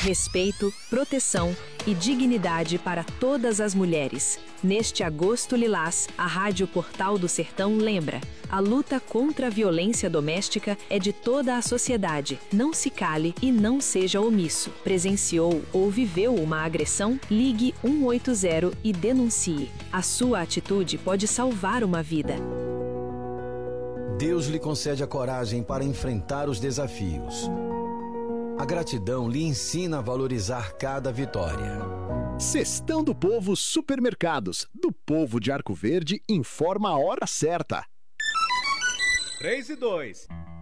Respeito, proteção e dignidade para todas as mulheres. Neste agosto lilás, a Rádio Portal do Sertão lembra: a luta contra a violência doméstica é de toda a sociedade. Não se cale e não seja omisso. Presenciou ou viveu uma agressão? Ligue 180 e denuncie. A sua atitude pode salvar uma vida. Deus lhe concede a coragem para enfrentar os desafios. A gratidão lhe ensina a valorizar cada vitória. Cestão do Povo Supermercados. Do Povo de Arco Verde informa a hora certa. 3 e 2.